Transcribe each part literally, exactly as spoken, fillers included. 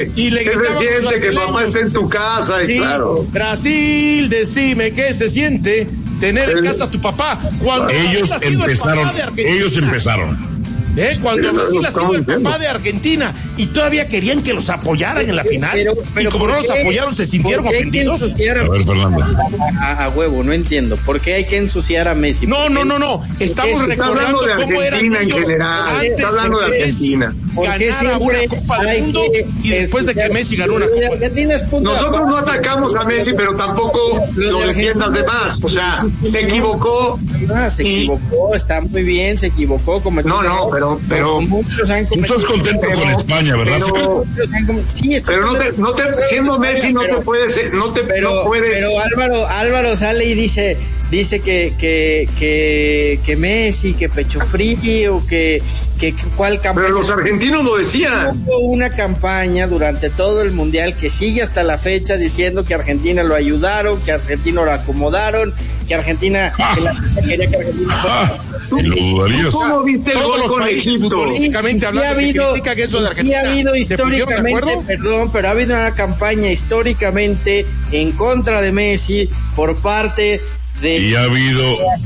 Y le gritaban se siente que papá está en tu casa? Y sí, claro. Brasil, decime qué se siente tener en casa a tu papá. Cuando ellos empezaron, ellos empezaron. ¿Eh? Cuando Brasil ha sido el papá de Argentina y todavía querían que los apoyaran en la final, pero, pero y como no los apoyaron se sintieron ofendidos. A ver, Fernando. A, a huevo, no entiendo. ¿Por qué hay que ensuciar a Messi? No, no, no, no. Estamos recordando cómo eran ellos en general. antes Está hablando de, de Argentina. Ganara una Copa del Mundo y después de que Messi ganó una Copa del Mundo. Nosotros no atacamos a Messi, pero tampoco lo defiendas de más. O sea, se equivocó. Ah, se y... equivocó, está muy bien, se equivocó. Como no, no, pero, pero muchos han tú estás contento pero, con España, ¿verdad? Pero, sí, pero no te, no te, siendo Messi no pero, te puedes, no te, pero, no puedes. Pero Álvaro, Álvaro sale y dice, dice que, que, que, que Messi, que pecho frío, que, que cuál campaña. Pero los argentinos lo decían. Hubo una campaña durante todo el mundial que sigue hasta la fecha diciendo que Argentina lo ayudaron, que Argentina lo acomodaron, que Argentina ah. que la, quería que Argentina ah. ¿Tú, ¿Cómo viste el gol con Egipto? Sí, sí, ha habido, que eso de sí ha habido históricamente, perdón, pero ha habido una campaña históricamente en contra de Messi por parte de y ha habido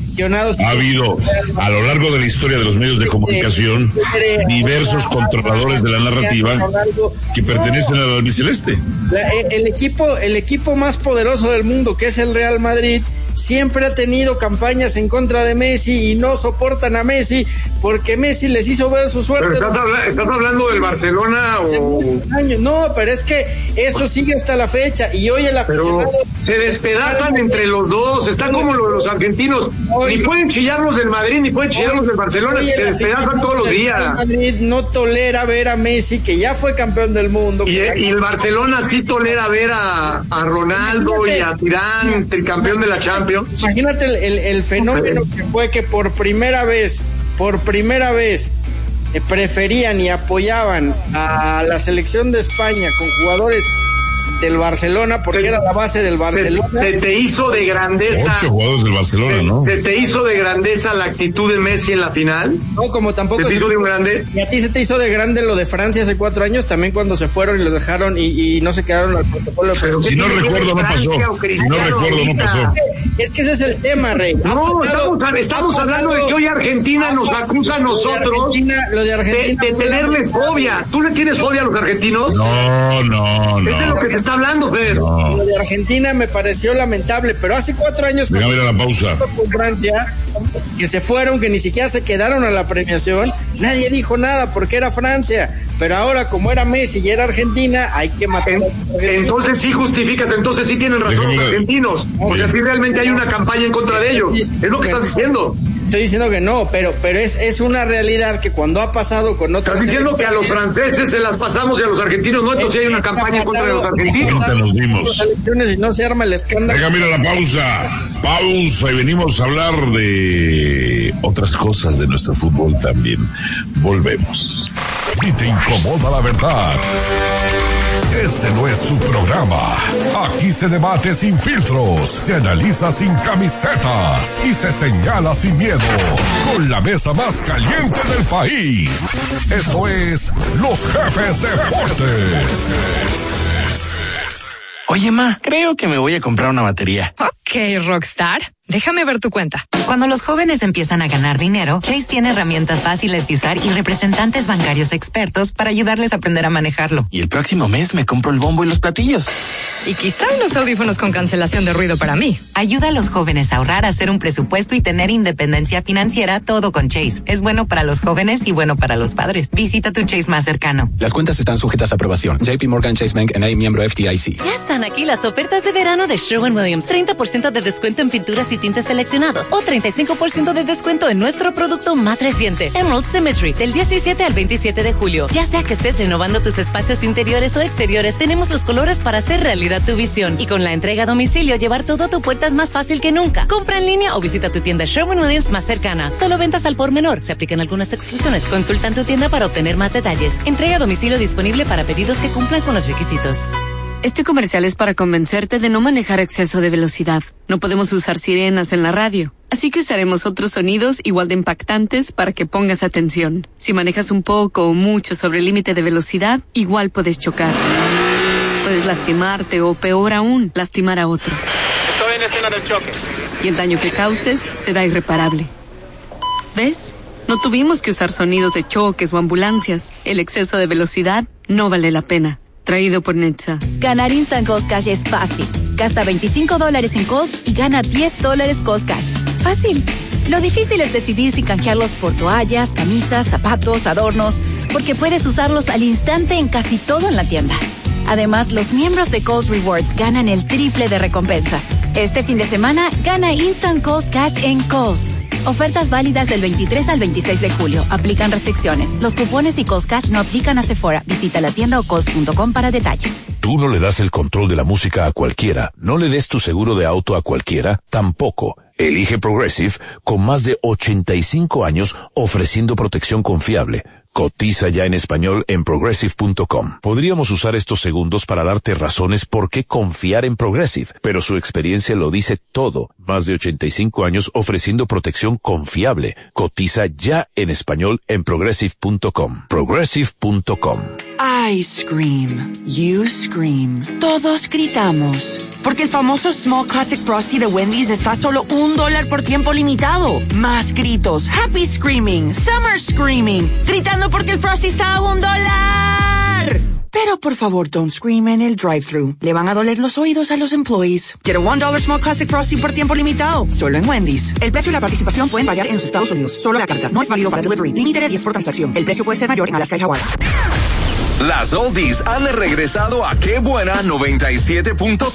ha habido a lo largo de la historia de los medios de comunicación diversos controladores de la narrativa que pertenecen al albiceleste. La, el equipo el equipo más poderoso del mundo, que es el Real Madrid, siempre ha tenido campañas en contra de Messi y no soportan a Messi porque Messi les hizo ver su suerte. ¿Pero estás, habla- estás hablando del Barcelona o...? No, pero es que eso sigue hasta la fecha y hoy el aficionado... Pero se despedazan entre los dos, están como los, los argentinos, hoy, ni pueden chillar los del Madrid, ni pueden chillar los del Barcelona, se despedazan todos los días. El Madrid no tolera ver a Messi, que ya fue campeón del mundo. Y, y el Barcelona sí tolera ver a, a Ronaldo y a Tirán, el campeón de la Champions. Imagínate el, el, el fenómeno que fue que por primera vez, por primera vez eh, preferían y apoyaban a la selección de España con jugadores del Barcelona porque se, era la base del Barcelona. Se, se te hizo de grandeza. Ocho jugadores del Barcelona, ¿no? Se te hizo de grandeza la actitud de Messi en la final. No, como tampoco. ¿Se te hizo de un grande? Y a ti se te hizo de grande lo de Francia hace cuatro años, también cuando se fueron y lo dejaron y, y no se quedaron al protocolo. Pero si no recuerdo, no pasó. Si no recuerdo, no pasó. Es que ese es el tema, Rey. No, pasado, estamos, estamos hablando de que hoy Argentina nos acusa a nosotros de, Argentina, lo de, Argentina, de, de tenerles fobia. ¿Tú le tienes fobia a los argentinos? No, no, no. Es de lo que se está hablando, Fer. No. Lo de Argentina me pareció lamentable, pero hace cuatro años Venga, mira la pausa. Con Francia, que se fueron, que ni siquiera se quedaron a la premiación, nadie dijo nada porque era Francia, pero ahora como era Messi y era Argentina, hay que matar. Entonces sí justifícate, entonces sí tienen razón Déjame los argentinos, o sea, sí realmente hay una campaña en contra de ellos, es lo que estás diciendo. Estoy diciendo que no, pero pero es es una realidad que cuando ha pasado con otros... Estás diciendo que a los franceses se las pasamos y a los argentinos no, entonces hay una campaña en contra de los argentinos. Nos dimos. Y no se arma el escándalo. Venga, mira la pausa, pausa y venimos a hablar de otras cosas de nuestro fútbol también. Volvemos. Si te incomoda la verdad, este no es tu programa. Aquí se debate sin filtros, se analiza sin camisetas y se señala sin miedo. Con la mesa más caliente del país. Esto es Los Jefes Deportes. Oye, ma, creo que me voy a comprar una batería. Ok, Rockstar. Déjame ver tu cuenta. Cuando los jóvenes empiezan a ganar dinero, Chase tiene herramientas fáciles de usar y representantes bancarios expertos para ayudarles a aprender a manejarlo. Y el próximo mes me compro el bombo y los platillos. Y quizá unos audífonos con cancelación de ruido para mí. Ayuda a los jóvenes a ahorrar, a hacer un presupuesto y tener independencia financiera, todo con Chase. Es bueno para los jóvenes y bueno para los padres. Visita tu Chase más cercano. Las cuentas están sujetas a aprobación. J P Morgan Chase Bank N A, miembro F D I C. Ya están aquí las ofertas de verano de Sherwin-Williams. treinta por ciento de descuento en pinturas y tintes seleccionados o treinta y cinco por ciento de descuento en nuestro producto más reciente, Emerald Symmetry, del diecisiete al veintisiete de julio. Ya sea que estés renovando tus espacios interiores o exteriores, tenemos los colores para hacer realidad tu visión. Y con la entrega a domicilio, llevar todo a tu puerta es más fácil que nunca. Compra en línea o visita tu tienda Sherwin-Williams más cercana. Solo ventas al por menor. Se aplican algunas exclusiones. Consulta en tu tienda para obtener más detalles. Entrega a domicilio disponible para pedidos que cumplan con los requisitos. Este comercial es para convencerte de no manejar a exceso de velocidad. No podemos usar sirenas en la radio. Así que usaremos otros sonidos igual de impactantes para que pongas atención. Si manejas un poco o mucho sobre el límite de velocidad, igual puedes chocar. Puedes lastimarte o, peor aún, lastimar a otros. Estoy en escena del choque. Y el daño que causes será irreparable. ¿Ves? No tuvimos que usar sonidos de choques o ambulancias. El exceso de velocidad no vale la pena. Traído por Netza. Ganar Instant Cost Cash es fácil. Gasta veinticinco dólares en Cost y gana diez dólares Cost Cash. Fácil. Lo difícil es decidir si canjearlos por toallas, camisas, zapatos, adornos, porque puedes usarlos al instante en casi todo en la tienda. Además, los miembros de Cost Rewards ganan el triple de recompensas. Este fin de semana, gana Instant Cost Cash en Cost. Ofertas válidas del veintitrés al veintiséis de julio. Aplican restricciones. Los cupones y Cost Cash no aplican a Sephora. Visita la tienda o cost punto com para detalles. Tú no le das el control de la música a cualquiera. No le des tu seguro de auto a cualquiera. Tampoco. Elige Progressive con más de ochenta y cinco años ofreciendo protección confiable. Cotiza ya en español en progressive punto com. Podríamos usar estos segundos para darte razones por qué confiar en Progressive, pero su experiencia lo dice todo. Más de ochenta y cinco años ofreciendo protección confiable. Cotiza ya en español en progressive punto com. progressive punto com. I scream, you scream, todos gritamos. Porque el famoso Small Classic Frosty de Wendy's está a solo un dólar por tiempo limitado. Más gritos, happy screaming, summer screaming, gritando porque el Frosty está a un dólar. Pero por favor, don't scream en el drive-thru. Le van a doler los oídos a los employees. Get a one dollar Small Classic Frosty por tiempo limitado. Solo en Wendy's. El precio y la participación pueden variar en los Estados Unidos. Solo la carta. No es válido para delivery. Límite de diez por transacción. El precio puede ser mayor en Alaska y Hawái. Las oldies han regresado a Qué Buena noventa y siete punto cinco.